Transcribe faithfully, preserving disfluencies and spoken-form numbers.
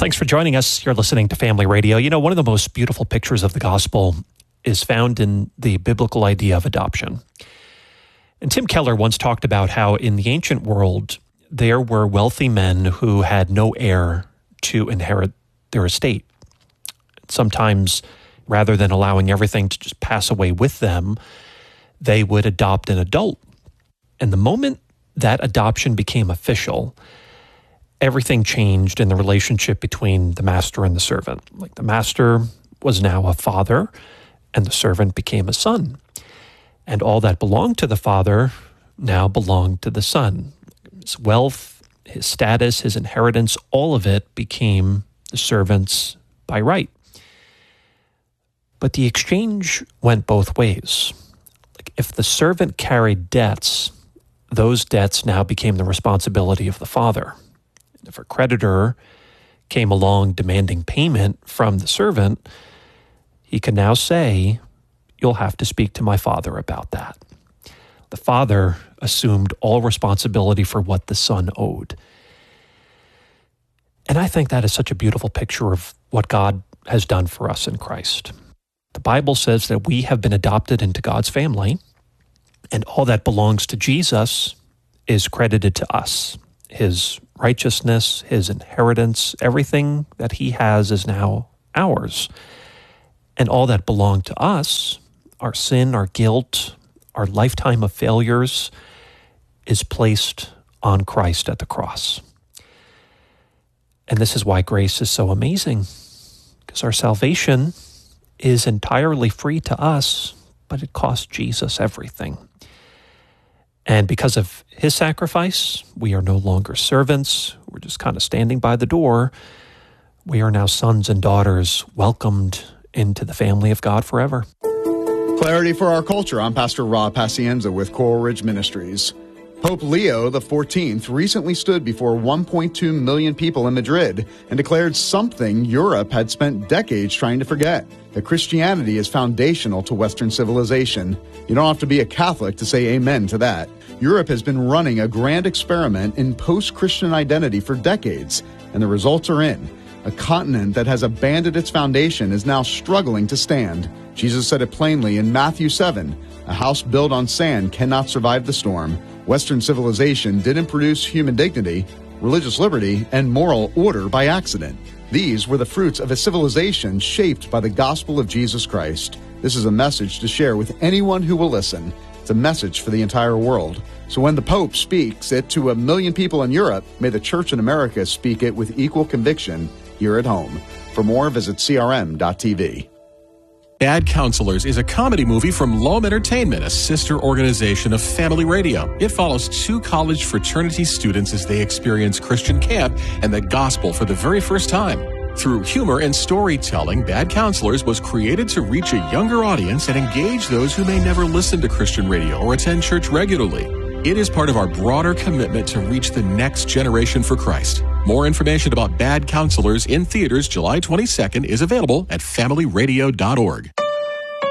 Thanks for joining us. You're listening to Family Radio. You know, one of the most beautiful pictures of the gospel is found in the biblical idea of adoption. And Tim Keller once talked about how in the ancient world, there were wealthy men who had no heir to inherit their estate. Sometimes, rather than allowing everything to just pass away with them, they would adopt an adult. And the moment that adoption became official, everything changed in the relationship between the master and the servant. Like the master was now a father, and the servant became a son. And all that belonged to the father now belonged to the son. His wealth, his status, his inheritance, all of it became the servant's by right. But the exchange went both ways. Like if the servant carried debts, those debts now became the responsibility of the father. If a creditor came along demanding payment from the servant, he can now say, "You'll have to speak to my father about that." The father assumed all responsibility for what the son owed. And I think that is such a beautiful picture of what God has done for us in Christ. The Bible says that we have been adopted into God's family, and all that belongs to Jesus is credited to us. His righteousness, his inheritance, everything that he has is now ours. And all that belonged to us, our sin, our guilt, our lifetime of failures, is placed on Christ at the cross. And this is why grace is so amazing, because our salvation is entirely free to us, but it cost Jesus everything. And because of his sacrifice, we are no longer servants. We're just kind of standing by the door. We are now sons and daughters welcomed into the family of God forever. Clarity for our culture. I'm Pastor Rob Pacienza with Coral Ridge Ministries. Pope Leo the fourteenth recently stood before one point two million people in Madrid and declared something Europe had spent decades trying to forget, that Christianity is foundational to Western civilization. You don't have to be a Catholic to say amen to that. Europe has been running a grand experiment in post-Christian identity for decades, and the results are in. A continent that has abandoned its foundation is now struggling to stand. Jesus said it plainly in Matthew seven, "A house built on sand cannot survive the storm." Western civilization didn't produce human dignity, religious liberty, and moral order by accident. These were the fruits of a civilization shaped by the gospel of Jesus Christ. This is a message to share with anyone who will listen. It's a message for the entire world. So when the Pope speaks it to a million people in Europe, may the Church in America speak it with equal conviction here at home. For more, visit C R M dot T V. Bad Counselors is a comedy movie from Loam Entertainment, a sister organization of Family Radio. It follows two college fraternity students as they experience Christian camp and the gospel for the very first time. Through humor and storytelling, Bad Counselors was created to reach a younger audience and engage those who may never listen to Christian radio or attend church regularly. It is part of our broader commitment to reach the next generation for Christ. More information about Bad Counselors in theaters July twenty-second is available at family radio dot org.